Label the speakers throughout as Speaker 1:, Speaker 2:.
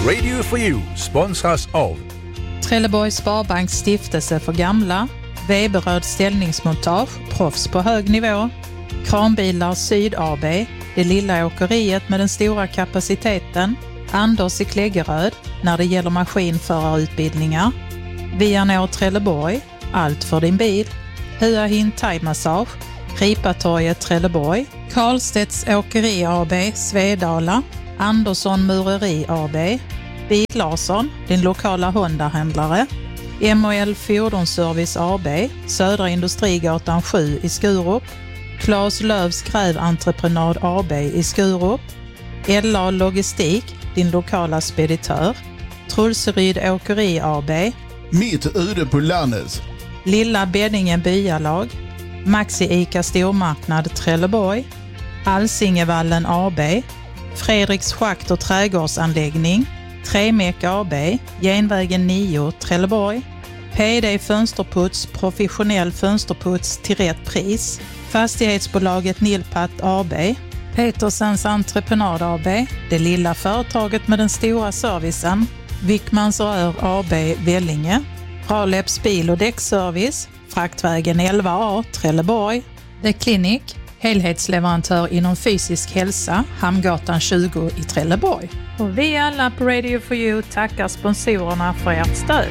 Speaker 1: Radio for You sponsras av
Speaker 2: Trelleborgs Sparbanks stiftelse för gamla, Weberöd ställningsmontage, proffs på hög nivå, Kranbilar Syd AB, det lilla åkeriet med den stora kapaciteten, Anders i Kläggeröd när det gäller maskinförarutbildningar, Vianor Trelleborg, allt för din bil, Hua Hin Thai Massage, Ripatorget Trelleborg, Karlstedts Åkeri AB, Svedala, Andersson Mureri AB, Bil Larsson, din lokala Honda-händlare, MOL Fordonsservice AB, Södra Industrigatan 7 i Skurup, Claes Lövs Gräventreprenad AB i Skurup, LA Logistik, din lokala speditör, Trulseryd Åkeri AB,
Speaker 3: Mitt ute på landet,
Speaker 2: Lilla Beddinge Byalag, Maxi Ica Stormarknad Trelleborg, Alsingevallen AB, Fredriks Schakt och trädgårdsanläggning, Tremek AB, Genvägen 9 Trelleborg, PD Fönsterputs, professionell fönsterputs till rätt pris, Fastighetsbolaget Nilpat AB, Petersens Entreprenad AB, det lilla företaget med den stora servicen, Wickmans Rör AB Vellinge, Raleps bil- och däckservice, Fraktvägen 11A Trelleborg, The Clinic, helhetsleverantör inom fysisk hälsa, Hamngatan 20 i Trelleborg. Och vi alla på Radio for You tackar sponsorerna för ert stöd.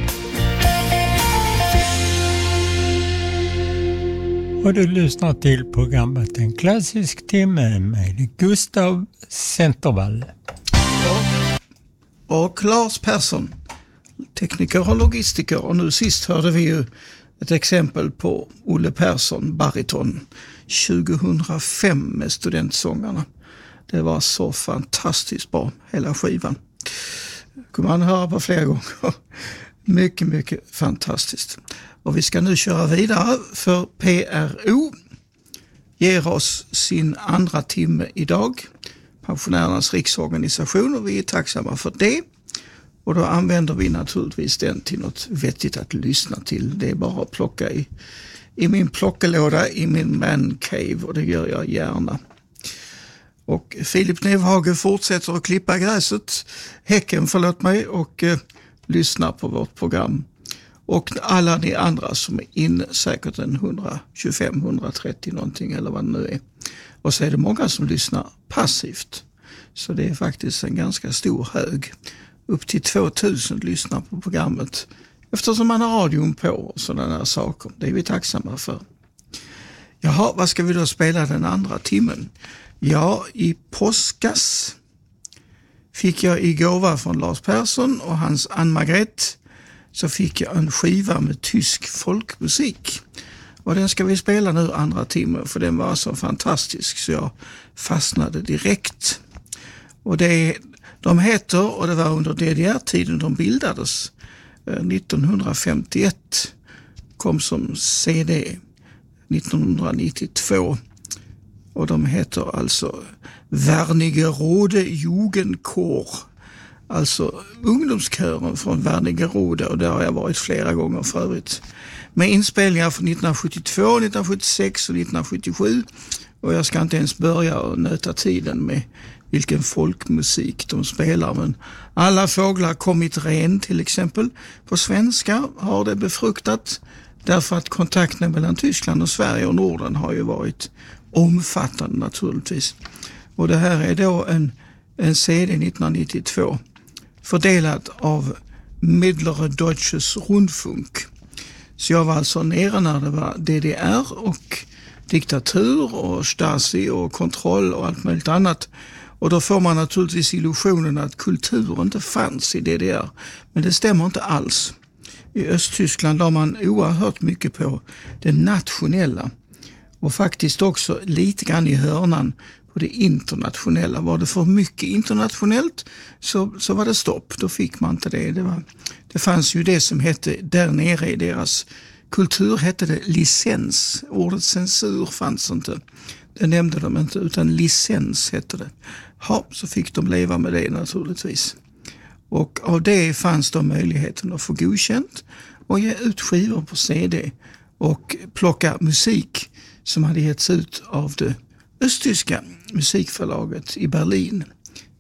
Speaker 4: Och du lyssnar till programmet En klassisk timme med Gustav Centervall.
Speaker 5: Och Lars Persson, tekniker och logistiker. Och nu sist hörde vi ju ett exempel på Olle Persson, bariton, 2005 med Studentsångarna. Det var så fantastiskt bra, hela skivan. Kommer man höra på flera gånger. Mycket, mycket fantastiskt. Och vi ska nu köra vidare för PRO ger oss sin andra timme idag. Pensionärernas riksorganisation, och vi är tacksamma för det. Och då använder vi naturligtvis den till något vettigt att lyssna till. Det är bara att plocka i min plockelåda i min man cave, och det gör jag gärna. Och Filip Nevhage fortsätter att klippa gräset, häcken förlåt mig, och lyssnar på vårt program. Och alla ni andra som är inne, säkert en 125-130 någonting eller vad det nu är. Och så är det många som lyssnar passivt. Så det är faktiskt en ganska stor hög. Upp till 2000 lyssnar på programmet. Eftersom man har radion på och sådana där saker. Det är vi tacksamma för. Jaha, vad ska vi då spela den andra timmen? Ja, i påskas fick jag i gåva från Lars Persson och hans Ann-Margrethe, så fick jag en skiva med tysk folkmusik. Och den ska vi spela nu andra timmen, för den var så fantastisk så jag fastnade direkt. Och de heter, och det var under DDR-tiden de bildades, 1951, kom som CD 1992. Och de heter alltså Wernigerode Jugendchor, alltså ungdomskören från Wernigerode, och där har jag varit flera gånger förut. Med inspelningar från 1972, 1976 och 1977, och jag ska inte ens börja och nöta tiden med vilken folkmusik de spelar, men Alla fåglar kommit ren till exempel. På svenska har det befruktat, därför att kontakten mellan Tyskland och Sverige och Norden har ju varit omfattande naturligtvis. Och det här är då en CD 1992 fördelad av Mittlere Deutsches Rundfunk. Så jag var alltså nere när det var DDR och diktatur och Stasi och kontroll och allt möjligt annat. Och då får man naturligtvis illusionen att kultur inte fanns i DDR. Men det stämmer inte alls. I Östtyskland la man oerhört mycket på det nationella. Och faktiskt också lite grann i hörnan på det internationella. Var det för mycket internationellt så var det stopp. Då fick man inte det. Det fanns ju det som hette där nere i deras kultur hette det licens. Ordet censur fanns inte. Det nämnde de inte, utan licens hette det. Ja, så fick de leva med det naturligtvis. Och av det fanns då möjligheten att få godkänt och ge ut skivor på CD och plocka musik som hade getts ut av det östtyska musikförlaget i Berlin,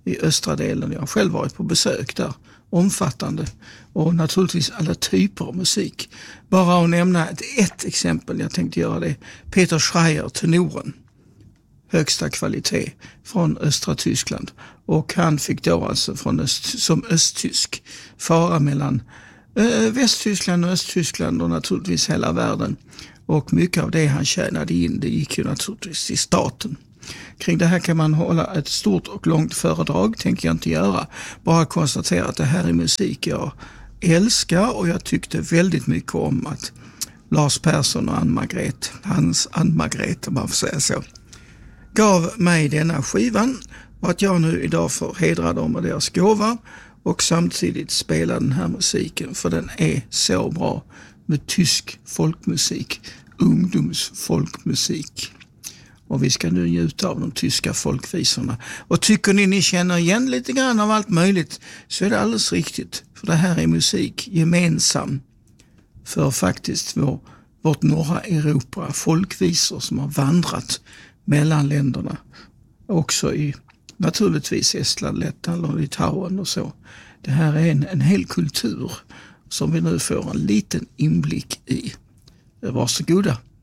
Speaker 5: i östra delen. Jag har själv varit på besök där, omfattande, och naturligtvis alla typer av musik. Bara att nämna ett exempel, jag tänkte göra det. Peter Schreier, tenoren. Högsta kvalitet från östra Tyskland, och han fick då alltså som östtysk fara mellan Västtyskland och Östtyskland och naturligtvis hela världen, och mycket av det han tjänade in, det gick ju naturligtvis till staten. Kring det här kan man hålla ett stort och långt föredrag, tänker jag inte göra, bara konstatera att det här är musik jag älskar, och jag tyckte väldigt mycket om att Lars Persson och Ann-Margret, om man får säga så, gav mig denna skivan, och att jag nu idag får hedra dem med deras gåva och samtidigt spela den här musiken, för den är så bra med tysk folkmusik, ungdomsfolkmusik. Och vi ska nu njuta av de tyska folkvisorna. Och tycker ni känner igen lite grann av allt möjligt, så är det alldeles riktigt, för det här är musik gemensam för faktiskt vårt norra Europa, folkvisor som har vandrat mellan länderna, också i naturligtvis Estland, Lettland och Litauen och så. Det här är en hel kultur som vi nu får en liten inblick i. Varsågoda.